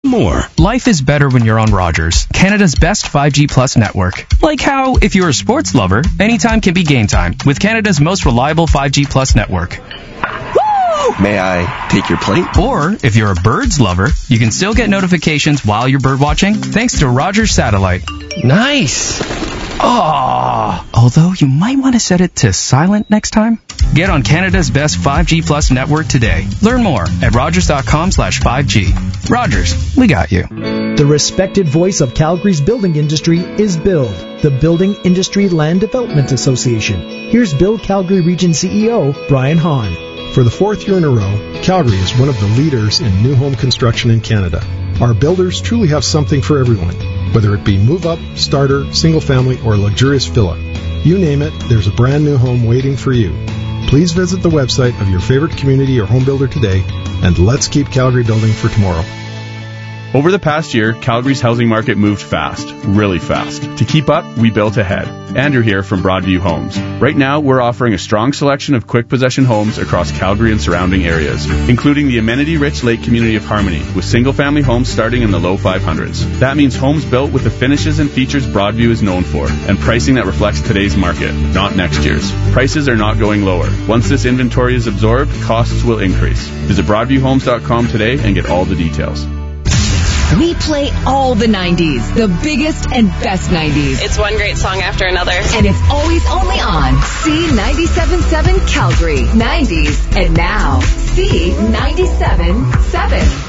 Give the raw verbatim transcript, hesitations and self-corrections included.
More. Life is better when you're on Rogers, Canada's best five G Plus network. Like how, if you're a sports lover, anytime can be game time with Canada's most reliable five G Plus network. May I take your plate? Or, if you're a birds lover, you can still get notifications while you're bird watching thanks to Rogers Satellite. Nice. Oh, although you might want to set it to silent next time. Get on Canada's best five G Plus network today. Learn more at rogers.com slash 5G. Rogers, we got you. The respected voice of Calgary's building industry is BUILD, the Building Industry Land Development Association. Here's BUILD Calgary Region C E O, Brian Hahn. For the fourth year in a row, Calgary is one of the leaders in new home construction in Canada. Our builders truly have something for everyone, whether it be move-up, starter, single-family, or luxurious villa. You name it, there's a brand new home waiting for you. Please visit the website of your favorite community or home builder today, and let's keep Calgary building for tomorrow. Over the past year, Calgary's housing market moved fast, really fast. To keep up, we built ahead. Andrew here from Broadview Homes. Right now, we're offering a strong selection of quick possession homes across Calgary and surrounding areas, including the amenity-rich Lake community of Harmony, with single-family homes starting in the low five hundreds. That means homes built with the finishes and features Broadview is known for, and pricing that reflects today's market, not next year's. Prices are not going lower. Once this inventory is absorbed, costs will increase. Visit broadview homes dot com today and get all the details. We play all the nineties, the biggest and best nineties. It's one great song after another. And it's always only on C ninety-seven point seven Calgary. nineties and now C ninety-seven point seven.